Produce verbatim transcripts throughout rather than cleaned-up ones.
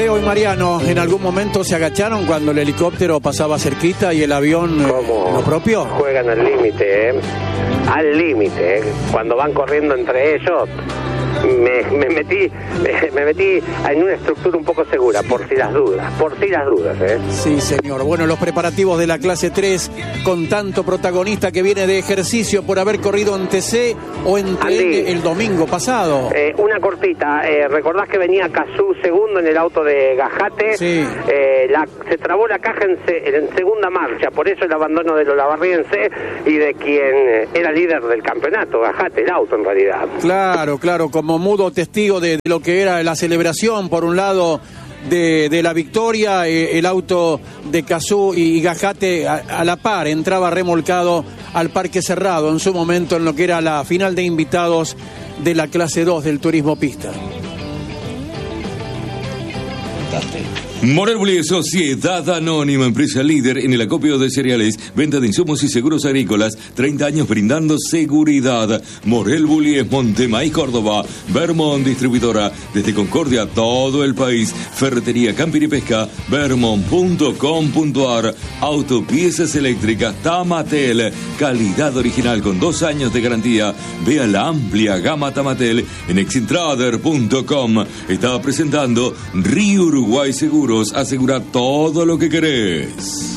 Leo y Mariano, ¿en algún momento se agacharon cuando el helicóptero pasaba cerquita y el avión eh, lo propio? Juegan al límite, ¿eh? Al límite, ¿eh? Cuando van corriendo entre ellos, me, me metí me, me metí en una estructura un poco segura, por si las dudas, por si las dudas, ¿eh? Sí, señor. Bueno, los preparativos de la clase tres, con tanto protagonista que viene de ejercicio por haber corrido en T C o en T N el domingo pasado. Eh, una cortita, eh, recordás que venía Cazú segundo en el auto de Gajate. Sí. Eh, la, se trabó la caja en, se, en segunda marcha, por eso el abandono de Olavarriense y de quien era líder del campeonato, Gajate, el auto en realidad. Claro, claro, como mudo testigo de, de lo que era la celebración, por un lado, de, de la victoria, eh, el auto de Cazú y, y Gajate a, a la par, entraba remolcado al parque cerrado en su momento en lo que era la final de invitados de la clase dos del turismo pista. Morel Bullies, Sociedad Anónima, empresa líder en el acopio de cereales, venta de insumos y seguros agrícolas, treinta años brindando seguridad. Morel Bullies, Montemaíz, Córdoba. Vermont, distribuidora desde Concordia, todo el país. Ferretería, camping y pesca, vermont punto com punto ar. Autopiezas eléctricas, Tamatel, calidad original con dos años de garantía. Vea la amplia gama Tamatel en exintrader punto com. Estaba presentando Río Uruguay Seguro. Asegura todo lo que querés.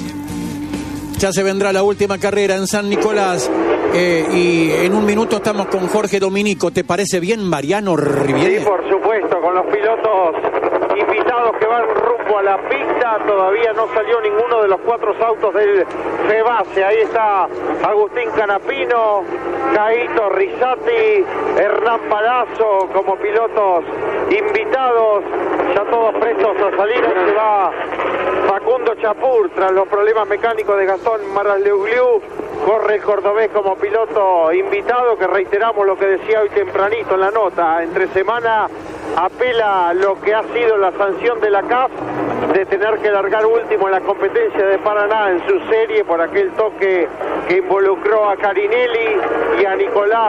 Ya se vendrá la última carrera en San Nicolás eh, y en un minuto estamos con Jorge Dominico. ¿Te parece bien, Mariano Riviere? Sí, por supuesto, con los pilotos invitados que van rumbo a la pista. Todavía no salió ninguno de los cuatro autos del Febase. Ahí está Agustín Canapino, Caíto Rizzati, Hernán Palazzo como pilotos invitados, ya todos prestos a salir. Se va Facundo Chapur tras los problemas mecánicos de Gastón Marasleuglu. Corre el cordobés como piloto invitado, que reiteramos lo que decía hoy tempranito en la nota. Entre semana apela a lo que ha sido la sanción de la C A F de tener que largar último en la competencia de Paraná en su serie por aquel toque que involucró a Carinelli y a Nicolás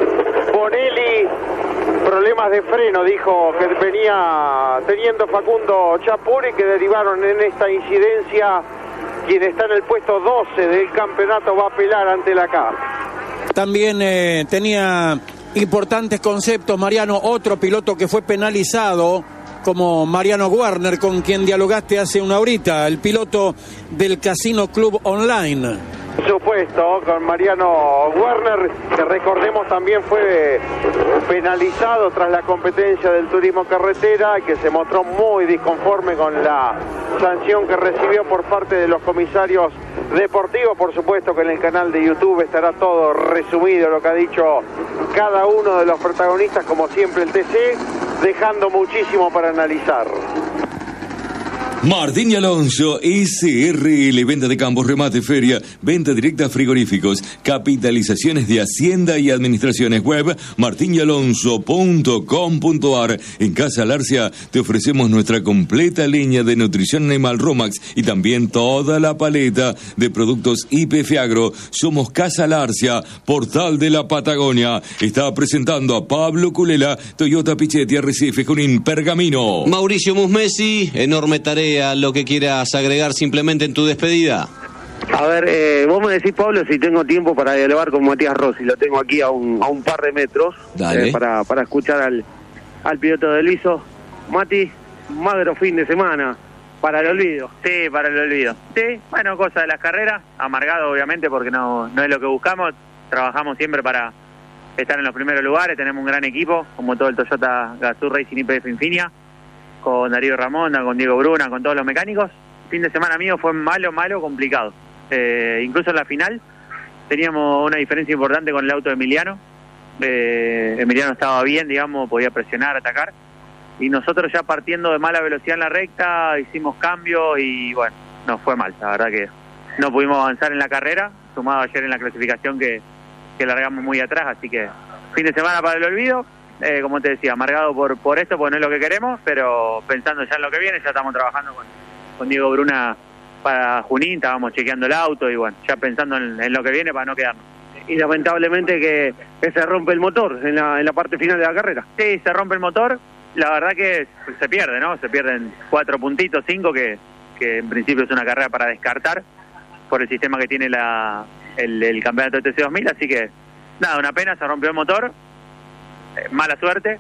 Bonelli. Problemas de freno, dijo, que venía teniendo Facundo Chapur y que derivaron en esta incidencia. Quien está en el puesto doce del campeonato va a apelar ante la C A F. También eh, tenía importantes conceptos, Mariano, otro piloto que fue penalizado, como Mariano Werner, con quien dialogaste hace una horita, el piloto del Casino Club Online. Por supuesto, con Mariano Werner, que recordemos también fue penalizado tras la competencia del turismo carretera, que se mostró muy disconforme con la sanción que recibió por parte de los comisarios deportivos. Por supuesto que en el canal de YouTube estará todo resumido, lo que ha dicho cada uno de los protagonistas, como siempre el T C, dejando muchísimo para analizar. Martín y Alonso, S R L, venta de campos, remate, feria, venta directa a frigoríficos, capitalizaciones de Hacienda y administraciones web, martín y alonso punto com punto ar. En Casa Larcia te ofrecemos nuestra completa línea de nutrición animal Romax y también toda la paleta de productos I P F Agro. Somos Casa Larcia, portal de la Patagonia. Está presentando a Pablo Culela, Toyota Pichetti, R C F Junín, Pergamino. Mauricio Musmesi, enorme tarea. Lo que quieras agregar simplemente en tu despedida. A ver, eh, vos me decís, Pablo, si tengo tiempo para dialogar con Matías Rossi. Lo tengo aquí a un, a un par de metros eh, para, para escuchar al, al piloto de Liso. Mati, magro fin de semana para el olvido. Sí, para el olvido. Sí, bueno, cosa de las carreras, amargado obviamente porque no, no es lo que buscamos. Trabajamos siempre para estar en los primeros lugares, tenemos un gran equipo, como todo el Toyota Gazoo Racing I P F Infinia, con Darío Ramonda, con Diego Bruna, con todos los mecánicos. Fin de semana mío fue malo, malo, complicado. Eh, incluso en la final teníamos una diferencia importante con el auto de Emiliano. Eh, Emiliano estaba bien, digamos, podía presionar, atacar. Y nosotros ya partiendo de mala velocidad en la recta, hicimos cambios y bueno, nos fue mal. La verdad que no pudimos avanzar en la carrera, sumado ayer en la clasificación que, que largamos muy atrás. Así que fin de semana para el olvido. Eh, como te decía, amargado por por esto, porque no es lo que queremos, pero pensando ya en lo que viene, ya estamos trabajando con, con Diego Bruna para Junín, estábamos chequeando el auto y bueno, ya pensando en, en lo que viene para no quedarnos. Y lamentablemente que, que se rompe el motor en la, en la parte final de la carrera. Sí, se rompe el motor, la verdad que se pierde, ¿no? Se pierden cuatro puntitos, cinco, que, que en principio es una carrera para descartar por el sistema que tiene la el, el campeonato de T C dos mil, así que nada, una pena, se rompió el motor, eh, mala suerte,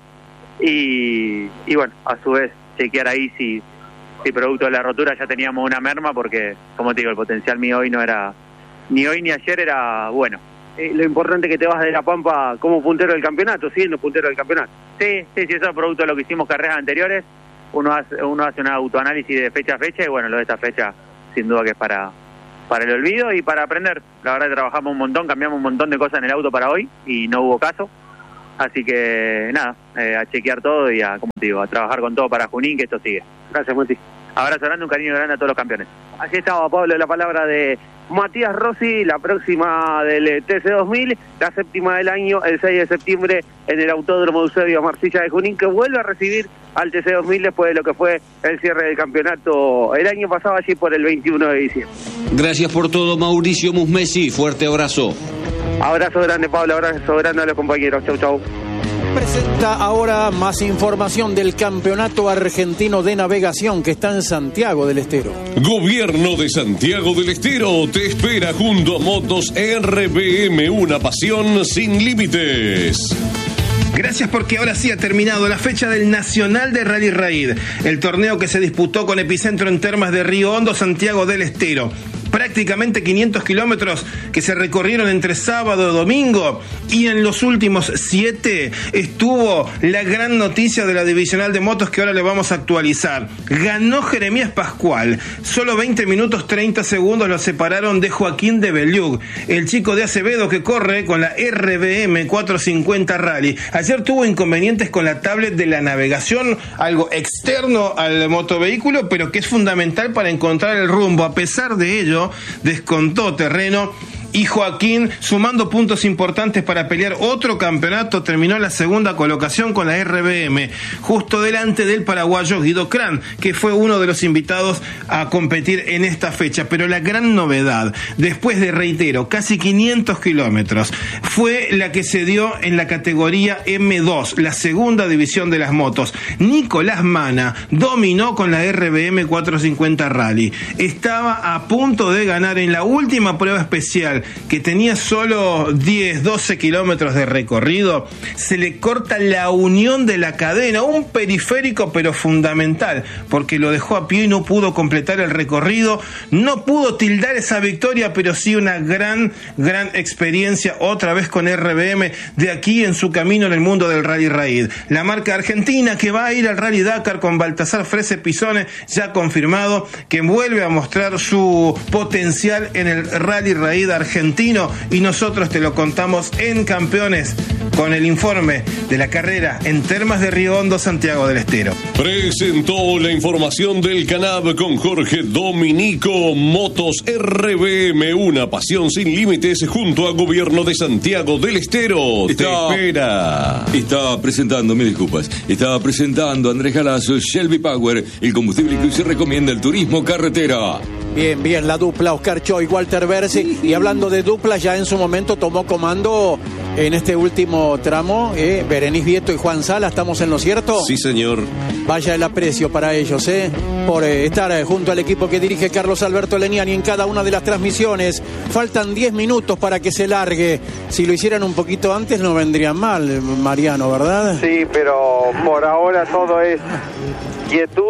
y, y bueno, a su vez chequear ahí si, si producto de la rotura ya teníamos una merma, porque como te digo, el potencial mío hoy no era, ni hoy ni ayer era bueno. Eh, lo importante es que te vas de La Pampa como puntero del campeonato, siendo puntero del campeonato. Sí, sí, sí, eso es producto de lo que hicimos carreras anteriores. Uno hace, uno hace un autoanálisis de fecha a fecha y bueno, lo de esta fecha sin duda que es para, para el olvido y para aprender. La verdad que trabajamos un montón, cambiamos un montón de cosas en el auto para hoy y no hubo caso. Así que nada, eh, a chequear todo y a, como te digo, a trabajar con todo para Junín, que esto sigue. Gracias, Mati. Abrazo grande, un cariño grande a todos los campeones. Así estaba, Pablo, la palabra de Matías Rossi, la próxima del T C dos mil, la séptima del año, el seis de septiembre, en el Autódromo Eusebio Marcilla de Junín, que vuelve a recibir al T C dos mil después de lo que fue el cierre del campeonato el año pasado, allí por el veintiuno de diciembre. Gracias por todo, Mauricio Musmesi. Fuerte abrazo. Abrazo grande, Pablo, abrazo grande a los compañeros. Chau, chau. Presenta ahora más información del Campeonato Argentino de Navegación que está en Santiago del Estero. Gobierno de Santiago del Estero te espera junto a Motos R B M, una pasión sin límites. Gracias, porque ahora sí ha terminado la fecha del Nacional de Rally Raid, el torneo que se disputó con epicentro en Termas de Río Hondo, Santiago del Estero. Prácticamente quinientos kilómetros que se recorrieron entre sábado y domingo, y en los últimos siete estuvo la gran noticia de la divisional de motos que ahora le vamos a actualizar. Ganó Jeremías Pascual, solo veinte minutos treinta segundos lo separaron de Joaquín de Belluc, el chico de Acevedo que corre con la R B M cuatrocientos cincuenta Rally. Ayer tuvo inconvenientes con la tablet de la navegación, algo externo al motovehículo, pero que es fundamental para encontrar el rumbo. A pesar de ello, descontó terreno y Joaquín, sumando puntos importantes para pelear otro campeonato, terminó la segunda colocación con la R B M, justo delante del paraguayo Guido Cran, que fue uno de los invitados a competir en esta fecha. Pero la gran novedad, después de, reitero, casi quinientos kilómetros, fue la que se dio en la categoría M dos, la segunda división de las motos. Nicolás Mana dominó con la R B M cuatrocientos cincuenta Rally. Estaba a punto de ganar en la última prueba especial, que tenía solo diez, doce kilómetros de recorrido. Se le corta la unión de la cadena, un periférico pero fundamental, porque lo dejó a pie y no pudo completar el recorrido. No pudo tildar esa victoria, pero sí una gran, gran experiencia otra vez con R B M de aquí en su camino en el mundo del Rally Raid. La marca argentina que va a ir al Rally Dakar con Baltasar Frese Pisone, ya confirmado, que vuelve a mostrar su potencial en el Rally Raid argentino. Argentino, y nosotros te lo contamos en Campeones con el informe de la carrera en Termas de Río Hondo, Santiago del Estero. Presentó la información del Canab con Jorge Dominico. Motos R B M, una pasión sin límites, junto al Gobierno de Santiago del Estero. Está, te espera. Estaba presentando, me disculpas, estaba presentando Andrés Galazo, Shelby Power, el combustible que hoy se recomienda el turismo carretera. Bien, bien, la dupla Oscar Choy, Walter Bersi. Y hablando de dupla, ya en su momento tomó comando en este último tramo, eh, Berenice Vieto y Juan Sala. ¿Estamos en lo cierto? Sí, señor. Vaya el aprecio para ellos, eh, por eh, estar eh, junto al equipo que dirige Carlos Alberto Leniani en cada una de las transmisiones. Faltan diez minutos para que se largue. Si lo hicieran un poquito antes no vendrían mal, Mariano, ¿verdad? Sí, pero por ahora todo es quietud.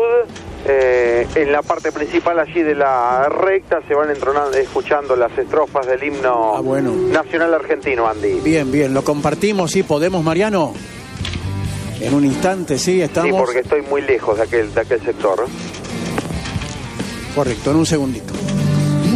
Eh, en la parte principal allí de la recta se van entronando, escuchando las estrofas del himno ah, bueno. nacional argentino, Andy. Bien, bien, lo compartimos, sí, podemos, Mariano. En un instante, sí, estamos. Sí, porque estoy muy lejos de aquel, de aquel sector. Correcto, en un segundito.